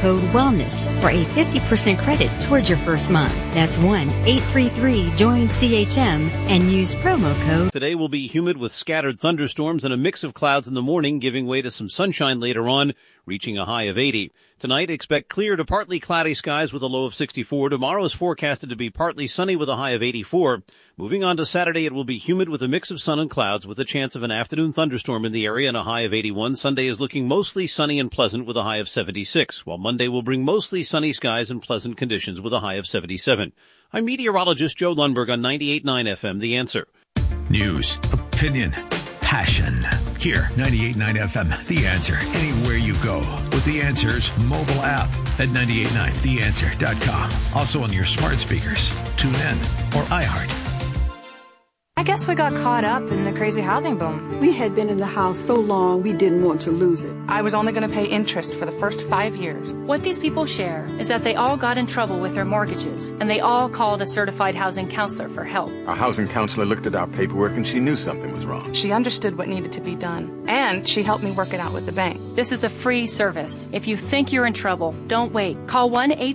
code WELLNESS for a 50% credit towards your first month. That's 1-833-JOIN-CHM and use promo code. Today will be humid with scattered thunderstorms and a mix of clouds in the morning, giving way to some sunshine later on, reaching a high of 80. Tonight, expect clear to partly cloudy skies with a low of 64. Tomorrow is forecasted to be partly sunny with a high of 84. Moving on to Saturday, it will be humid with a mix of sun and clouds with a chance of an afternoon thunderstorm in the area and a high of 81. Sunday is looking mostly sunny and pleasant with a high of 76, while Monday will bring mostly sunny skies and pleasant conditions with a high of 77. I'm meteorologist Joe Lundberg on 98.9 FM, The Answer. News, opinion, passion. Here, 98.9 FM, The Answer. Anywhere you go with The Answer's mobile app at 989theanswer.com. Also on your smart speakers, TuneIn, or iHeart. I guess we got caught up in the crazy housing boom. We had been in the house so long we didn't want to lose it. I was only going to pay interest for the first 5 years. What these people share is that they all got in trouble with their mortgages, and they all called a certified housing counselor for help. Our housing counselor looked at our paperwork and she knew something was wrong. She understood what needed to be done, and she helped me work it out with the bank. This is a free service. If you think you're in trouble, don't wait. Call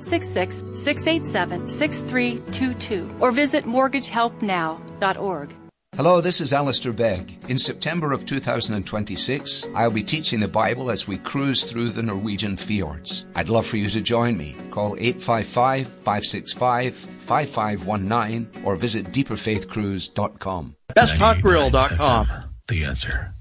1-866-687-6322 or visit mortgagehelpnow.org. Hello, this is Alistair Begg. In September of 2026, I'll be teaching the Bible as we cruise through the Norwegian fjords. I'd love for you to join me. Call 855-565-5519 or visit deeperfaithcruise.com. BestHotGrill.com. The Answer.